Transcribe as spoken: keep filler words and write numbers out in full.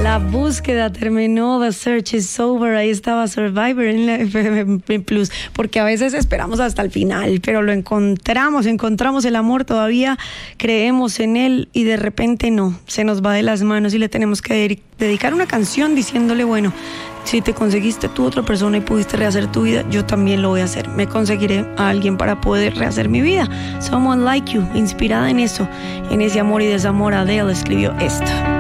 La búsqueda terminó, the search is over. Ahí estaba Survivor en la F M Plus, porque a veces esperamos hasta el final, pero lo encontramos, encontramos el amor, todavía creemos en él y de repente no, se nos va de las manos y le tenemos que dedicar una canción diciéndole, bueno, si te conseguiste tú otra persona y pudiste rehacer tu vida, yo también lo voy a hacer. Me conseguiré a alguien para poder rehacer mi vida. Someone Like You, inspirada en eso, en ese amor y desamor, Adele escribió esto.